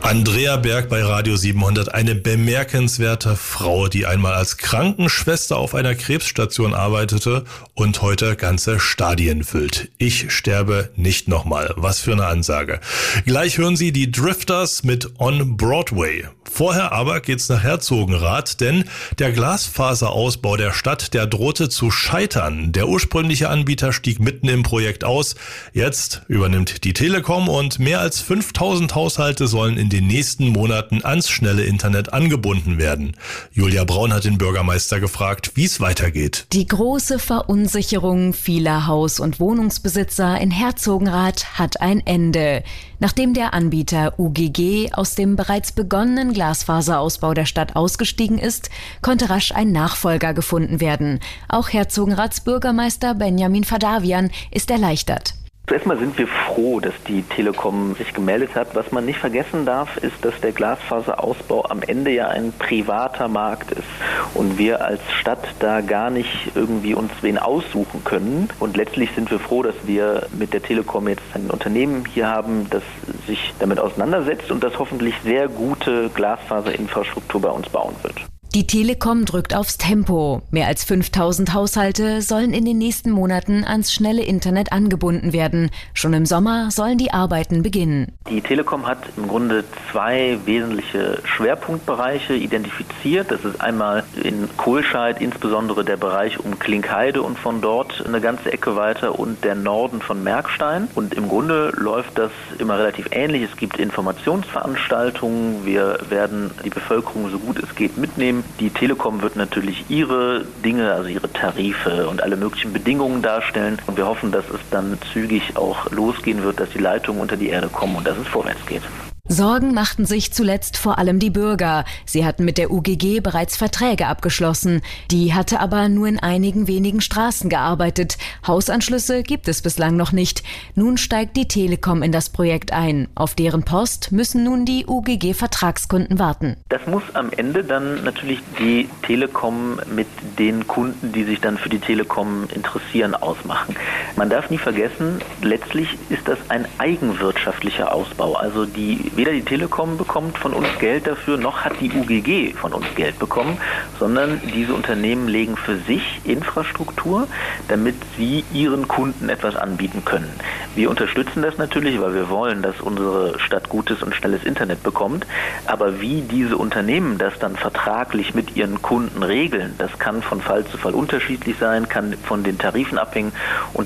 Andrea Berg bei Radio 700, eine bemerkenswerte Frau, die einmal als Krankenschwester auf einer Krebsstation arbeitete und heute ganze Stadien füllt. Ich sterbe nicht nochmal. Was für eine Ansage. Gleich hören Sie die Drifters mit On Broadway. Vorher aber geht's nach Herzogenrath, denn der Glasfaserausbau der Stadt, der drohte zu scheitern. Der ursprüngliche Anbieter stieg mitten im Projekt aus. Jetzt übernimmt die Telekom und mehr als 5000 Haushalte sollen in den nächsten Monaten ans schnelle Internet angebunden werden. Julia Braun hat den Bürgermeister gefragt, wie es weitergeht. Die große Verunsicherung vieler Haus- und Wohnungsbesitzer in Herzogenrath hat ein Ende. Nachdem der Anbieter UGG aus dem bereits begonnenen Glasfaserausbau der Stadt ausgestiegen ist, konnte rasch ein Nachfolger gefunden werden. Auch Herzogenraths Bürgermeister Benjamin Fadavian ist erleichtert. Erstmal sind wir froh, dass die Telekom sich gemeldet hat. Was man nicht vergessen darf, ist, dass der Glasfaserausbau am Ende ja ein privater Markt ist und wir als Stadt da gar nicht irgendwie uns wen aussuchen können. Und letztlich sind wir froh, dass wir mit der Telekom jetzt ein Unternehmen hier haben, das sich damit auseinandersetzt und das hoffentlich sehr gute Glasfaserinfrastruktur bei uns bauen wird. Die Telekom drückt aufs Tempo. Mehr als 5000 Haushalte sollen in den nächsten Monaten ans schnelle Internet angebunden werden. Schon im Sommer sollen die Arbeiten beginnen. Die Telekom hat im Grunde zwei wesentliche Schwerpunktbereiche identifiziert. Das ist einmal in Kohlscheid insbesondere der Bereich um Klinkheide und von dort eine ganze Ecke weiter und der Norden von Merkstein. Und im Grunde läuft das immer relativ ähnlich. Es gibt Informationsveranstaltungen. Wir werden die Bevölkerung so gut es geht mitnehmen. Die Telekom wird natürlich ihre Dinge, also ihre Tarife und alle möglichen Bedingungen darstellen. Und wir hoffen, dass es dann zügig auch losgehen wird, dass die Leitungen unter die Erde kommen und dass es vorwärts geht. Sorgen machten sich zuletzt vor allem die Bürger. Sie hatten mit der UGG bereits Verträge abgeschlossen. Die hatte aber nur in einigen wenigen Straßen gearbeitet. Hausanschlüsse gibt es bislang noch nicht. Nun steigt die Telekom in das Projekt ein. Auf deren Post müssen nun die UGG-Vertragskunden warten. Das muss am Ende dann natürlich die Telekom mit den Kunden, die sich dann für die Telekom interessieren, ausmachen. Man darf nie vergessen, letztlich ist das ein eigenwirtschaftlicher Ausbau. Also weder die Telekom bekommt von uns Geld dafür, noch hat die UGG von uns Geld bekommen, sondern diese Unternehmen legen für sich Infrastruktur, damit sie ihren Kunden etwas anbieten können. Wir unterstützen das natürlich, weil wir wollen, dass unsere Stadt gutes und schnelles Internet bekommt. Aber wie diese Unternehmen das dann vertraglich mit ihren Kunden regeln, das kann von Fall zu Fall unterschiedlich sein, kann von den Tarifen abhängen. Und